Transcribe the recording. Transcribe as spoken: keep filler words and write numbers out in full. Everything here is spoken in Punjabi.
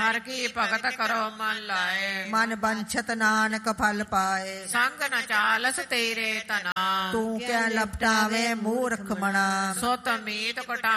ਹਰ ਕੀ ਭਗਤ ਕਰੋ ਮਨ ਲਾਏ। ਮਨ ਬੰਛਤ ਨਾਨਕ ਫਲ ਪਾਏ। ਸੰਗ ਨ ਚਾਲਸ ਤੇਰੇ ਤਨਾ ਤੂੰ ਕਿਆ ਲਪਟਾਵੇ ਮੂਰਖ ਮਣਾ। ਸੁਤ ਮੀਤ ਘਟਾ